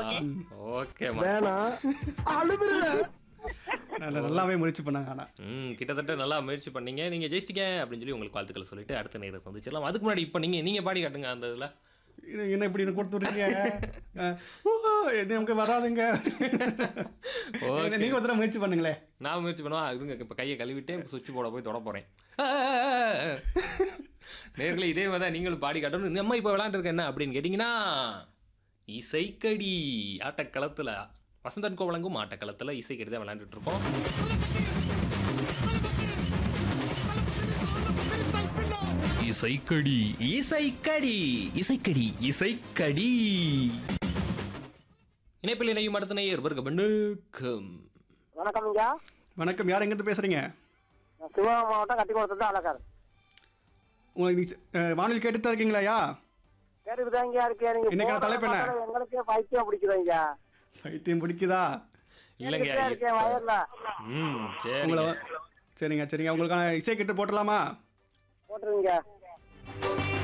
Okay வேணாம் அழுதுருவேன். நல்லாவே முயற்சி பண்ணாங்க ஆனா. கிட்டத்தட்ட நல்லா முயற்சி பண்ணீங்க. நீங்க ஜெயிச்சிட்டீங்க அப்படின்னு சொல்லி உங்களுக்கு வாழ்த்துக்களை சொல்லிட்டு அடுத்த நேரத்தை வந்துச்சிடலாம். அதுக்கு முன்னாடி இப்போ நீங்க பாடி காட்டுங்க அந்த இதில். என்ன இப்படி கொடுத்து விட்டுருக்கீங்க? நமக்கு வராதுங்க. நீங்க ஒரு தடவை முயற்சி பண்ணுங்களே. நான் முயற்சி பண்ணுவேன். இருங்க இப்போ கையை கழுவிட்டு சுவிட்ச் போட போய் தொட போகிறேன். நேர்களே இதே மாதிரி தான் நீங்களும் பாடி காட்டணும். நம்ம இப்போ விளையாண்டுருக்க என்ன அப்படின்னு கேட்டிங்கன்னா இசைக்கடி ஆட்டக்களத்தில் வசந்தன் கோ வழங்கும் ஆட்டக்களத்தில் இசைக்கடி தான் விளையாண்டுட்டு இருக்கோம். இசைக்கடி இசைக்கடி இசைக்கடி இசைக்கடி இணைப்பில் இணையும் அடுத்த நேயர் வணக்கம். வணக்கம் ஐயா. வணக்கம். யார் எங்கிருந்து பேசுறீங்க? சிவகங்கை மாவட்டம் கட்டிக்குளத்துல அழகர். உங்களுக்கு வானொலி கேட்டுட்டு இருக்கீங்களாயா? கேட்டுதாங்க இருக்கேன். இன்னைக்கு தலைப்பு என்ன? எங்களுக்கே பைத்தியம் பிடிக்குதுங்க. பைத்தியம் பிடிக்குதா? இல்லைங்க. சரிங்க சரிங்க. உங்களுக்கான இசை கிட்ட போட்டலாமா? போட்டுருங்க.